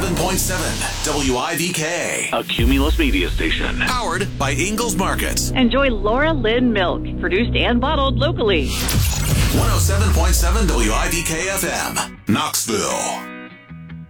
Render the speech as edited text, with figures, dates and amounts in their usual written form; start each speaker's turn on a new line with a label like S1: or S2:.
S1: 107.7 WIVK.
S2: A Cumulus media station.
S1: Powered by Ingalls Markets.
S3: Enjoy Laura Lynn milk, produced and bottled locally.
S1: 107.7 WIVK FM, Knoxville.